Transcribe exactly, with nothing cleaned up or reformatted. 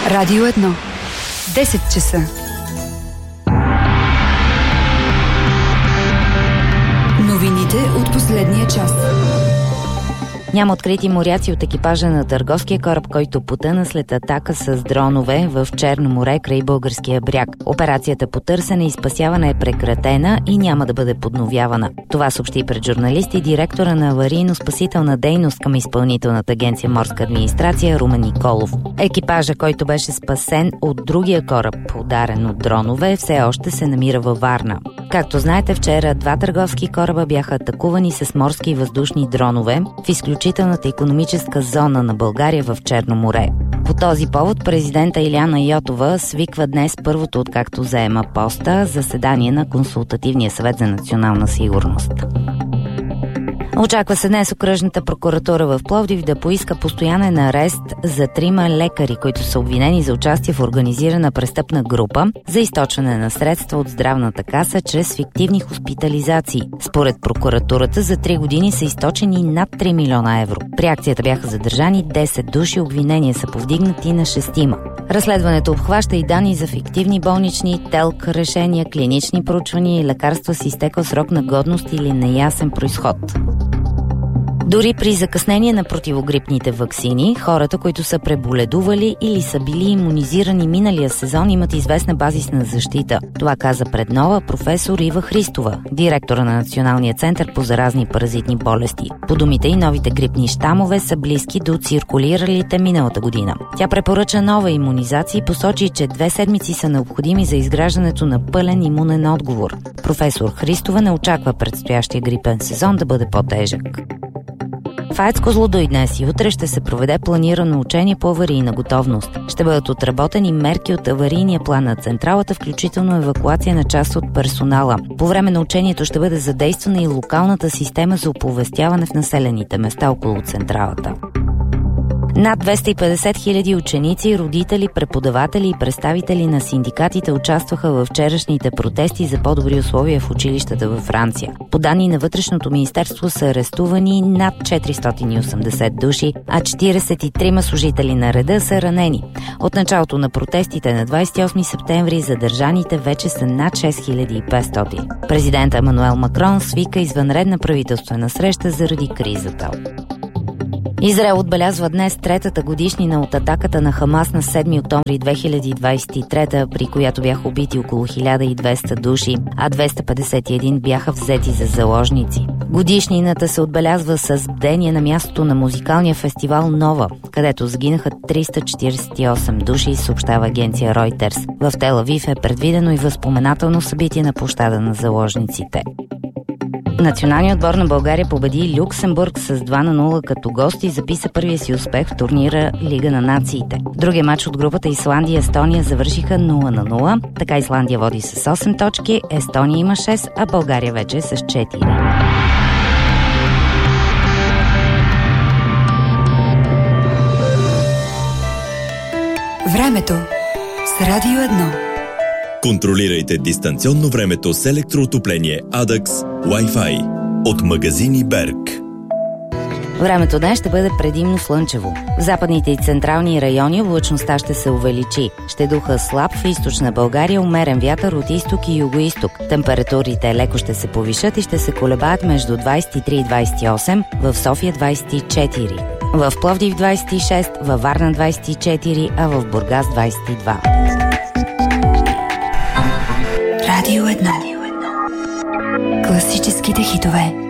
Радио едно. десет часа. Новините от последния час. Няма открити моряци от екипажа на търговския кораб, който потъна след атака с дронове в Черно море край българския бряг. Операцията по търсене и спасяване е прекратена и няма да бъде подновявана. Това съобщи пред журналисти директора на аварийно-спасителна дейност към Изпълнителната агенция Морска администрация Румен Николов. Екипажа, който беше спасен от другия кораб, ударен от дронове, все още се намира във Варна. Както знаете, вчера два търговски кораба бяха атакувани с морски и въздушни дронове в изключителната икономическа зона на България в Черно море. По този повод президента Илияна Йотова свиква днес първото, откакто заема поста, заседание на Консултативния съвет за национална сигурност. Очаква се днес окръжната прокуратура в Пловдив да поиска постоянен арест за трима лекари, които са обвинени за участие в организирана престъпна група за източване на средства от здравната каса чрез фиктивни хоспитализации. Според прокуратурата за три години са източени над три милиона евро. При акцията бяха задържани десет души, обвинения са повдигнати на шестима. Разследването обхваща и данни за фиктивни болнични, телк решения, клинични проучвания и лекарства с изтекъл срок на годност или неясен произход. Дори при закъснение на противогрипните ваксини, хората, които са преболедували или са били имунизирани миналия сезон, имат известна базисна защита. Това каза пред Нова професор Ива Христова, директора на Националния център по заразни паразитни болести. По думите и новите грипни щамове са близки до циркулиралите миналата година. Тя препоръча нова имунизация и посочи, че две седмици са необходими за изграждането на пълен имунен отговор. Професор Христова не очаква предстоящия грипен сезон да бъде по-тежък. В АЕЦ Козлодуй днес и утре ще се проведе планирано учение по аварийна готовност. Ще бъдат отработени мерки от аварийния план на централата, включително евакуация на част от персонала. По време на учението ще бъде задействана и локалната система за оповестяване в населените места около централата. Над двеста и петдесет хиляди ученици, родители, преподаватели и представители на синдикатите участваха във вчерашните протести за по-добри условия в училищата във Франция. По данни на Вътрешното министерство са арестувани над четиристотин и осемдесет души, а четиридесет и трима служители на реда са ранени. От началото на протестите на двадесет и осми септември задържаните вече са над шест хиляди и петстотин. Президент Емануел Макрон свика извънредна правителствена среща заради кризата. Израел отбелязва днес третата годишнина от атаката на Хамас на седми октомври две хиляди двадесет и трета, при която бяха убити около хиляда и двеста души, а двеста петдесет и един бяха взети за заложници. Годишнината се отбелязва с бдение на мястото на музикалния фестивал Нова, където загинаха триста четиридесет и осем души, съобщава агенция Reuters. В Тел Авив е предвидено и възпоменателно събитие на площада на заложниците. Националният отбор на България победи Люксембург с два на нула като гост и записа първия си успех в турнира Лига на нациите. Другия матч от групата Исландия и Естония завършиха нула на нула. Така Исландия води с осем точки, Естония има шест, а България вече с четири. Времето с Радио едно. Контролирайте дистанционно времето с електроотопление Адакс Wi-Fi от магазини Берг. Времето днес ще бъде предимно слънчево. В западните и централни райони облачността ще се увеличи. Ще духа слаб в източна България, умерен вятър от изток и югоизток. Температурите леко ще се повишат и ще се колебаят между двадесет и три и двадесет и осем, в София двадесет и четири. В Пловдив двадесет и шест, във Варна двадесет и четири, а в Бургас двадесет и два. Радио едно. Класическите хитове.